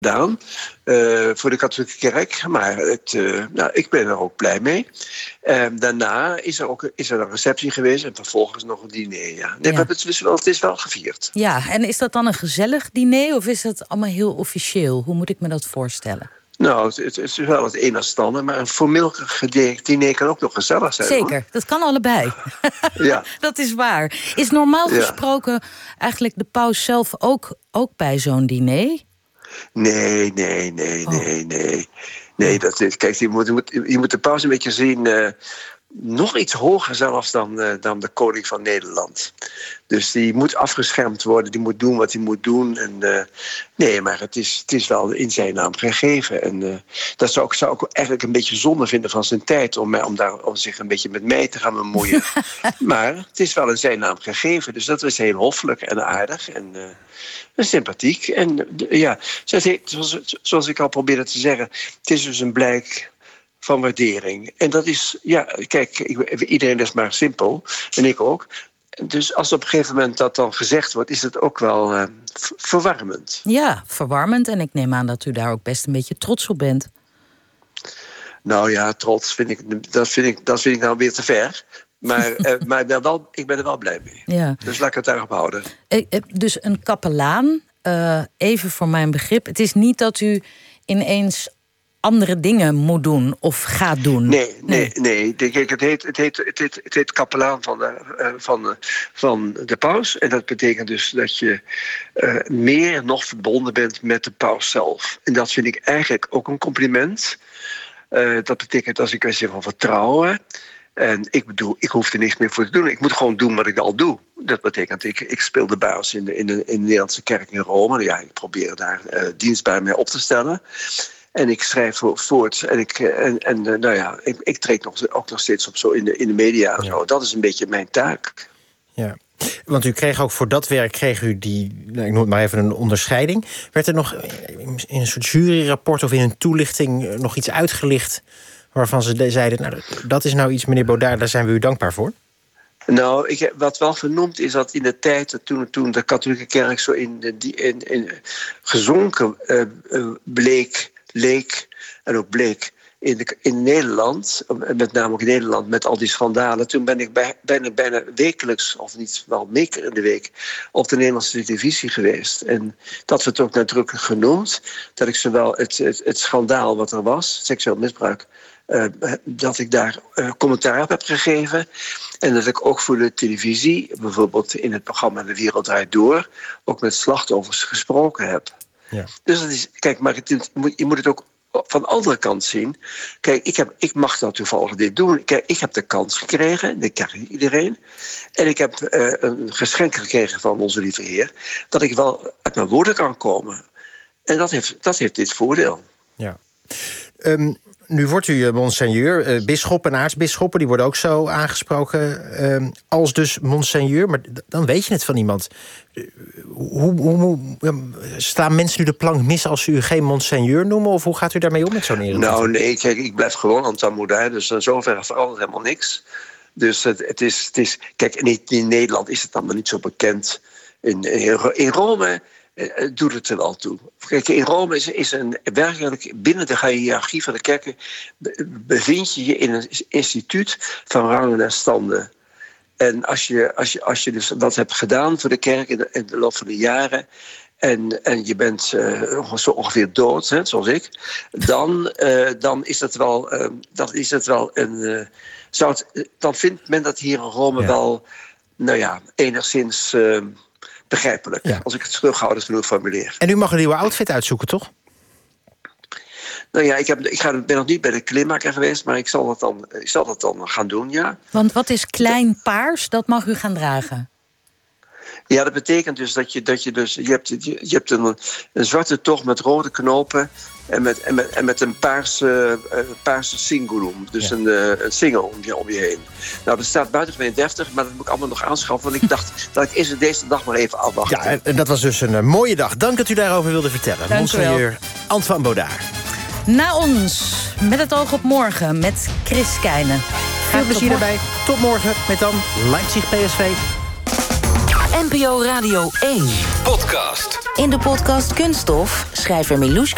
gedaan voor de katholieke kerk. Maar ik ben er ook blij mee. Daarna is er een receptie geweest en vervolgens nog een diner. Ja. Nee, ja. Het is wel gevierd. Ja, en is dat dan een gezellig diner of is dat allemaal heel officieel? Hoe moet ik me dat voorstellen? Nou, het is wel het een als het ander, maar een formeel diner kan ook nog gezellig zijn. Zeker, hoor. Dat kan allebei. Ja. Dat is waar. Is normaal gesproken eigenlijk de paus zelf ook bij zo'n diner? Nee. Nee, kijk, je moet de paus een beetje zien. Nog iets hoger zelfs dan de koning van Nederland. Dus die moet afgeschermd worden, die moet doen wat hij moet doen. Nee, maar het is wel in zijn naam gegeven. En dat zou ik ook eigenlijk een beetje zonde vinden van zijn tijd om zich een beetje met mij te gaan bemoeien. Maar het is wel in zijn naam gegeven. Dus dat is heel hoffelijk en aardig en sympathiek. En ja, zoals ik al probeerde te zeggen, het is dus een blijk van waardering. En dat is, kijk, iedereen is maar simpel. En ik ook. Dus als op een gegeven moment dat dan gezegd wordt, is het ook wel verwarmend. Ja, verwarmend. En ik neem aan dat u daar ook best een beetje trots op bent. Nou ja, trots vind ik nou weer te ver. Maar, ik ben er wel blij mee. Ja. Dus laat ik het daarop houden. Dus een kapelaan, even voor mijn begrip. Het is niet dat u ineens andere dingen moet doen of gaat doen. Nee. Kijk, het heet kapelaan van de paus. En dat betekent dus dat je meer nog verbonden bent met de paus zelf. En dat vind ik eigenlijk ook een compliment. Dat betekent als een kwestie van vertrouwen. En ik hoef er niks meer voor te doen. Ik moet gewoon doen wat ik al doe. Dat betekent, ik speel de baas in de Nederlandse kerk in Rome. Ja, ik probeer daar dienstbaar mee op te stellen. En ik schrijf voort. En ik treed ook nog steeds op zo in de media. En zo. Dat is een beetje mijn taak. Ja. Want u kreeg ook voor dat werk die, ik noem het maar even een onderscheiding. Werd er nog in een soort juryrapport of in een toelichting nog iets uitgelicht waarvan ze zeiden, nou, dat is nou iets, meneer Baudard, daar zijn we u dankbaar voor? Nou, wat wel genoemd is dat in de tijd toen de katholieke kerk zo in gezonken leek in Nederland, met name ook in Nederland, met al die schandalen. Toen ben ik bijna wekelijks, of niet wel meer keer in de week, op de Nederlandse televisie geweest. En dat werd ook nadrukkelijk genoemd, dat ik zowel het schandaal wat er was, seksueel misbruik, dat ik daar commentaar op heb gegeven. En dat ik ook voor de televisie, bijvoorbeeld in het programma De Wereld Draait Door, ook met slachtoffers gesproken heb. Ja. Dus dat is, kijk, maar je moet het ook van de andere kant zien. Kijk, ik mag dat toevallig dit doen. Kijk, ik heb de kans gekregen, dat krijgt niet iedereen. En ik heb een geschenk gekregen van onze lieve Heer, dat ik wel uit mijn woorden kan komen. En dat heeft dit voordeel. Ja. Nu wordt u monseigneur, bisschoppen en aartsbisschoppen, die worden ook zo aangesproken als dus monseigneur. Maar dan weet je het van iemand. Hoe staan mensen nu de plank mis als ze u geen monseigneur noemen? Of hoe gaat u daarmee om met zo'n eretitel? Nou nee, kijk, ik blijf gewoon Antoine Baudard, dus in zoverre verandert helemaal niks. Dus het is kijk, in Nederland is het allemaal niet zo bekend. In Rome doet het er wel toe. Kijk, in Rome is werkelijk binnen de hiërarchie van de kerken bevind je je in een instituut van rangen en standen. En als je dus dat hebt gedaan voor de kerk in de loop van de jaren en je bent zo ongeveer dood, hè, zoals ik, dan is het wel een. Dan vindt men dat hier in Rome wel, nou ja, enigszins begrijpelijk, als ik het terughoudend genoeg formuleer. En u mag een nieuwe outfit uitzoeken, toch? Nou ja, ben nog niet bij de kleermaker geweest, maar ik zal dat dan gaan doen, ja. Want wat is klein paars? Dat mag u gaan dragen. Ja, dat betekent dus dat je hebt een zwarte tocht met rode knopen en met een paarse cingulum, dus een singel om je heen. Nou, dat staat buitengewoon deftig, maar dat moet ik allemaal nog aanschaffen, want ik dacht dat ik eerst deze dag maar even afwacht. Ja, en dat was dus een mooie dag. Dank dat u daarover wilde vertellen. Monseigneur Antoine Baudard. Na ons, met het oog op morgen, met Chris Keijnen. Veel plezier erbij. Tot morgen met dan Leipzig PSV. NPO Radio 1 podcast. In de podcast Kunststof schrijver Milouska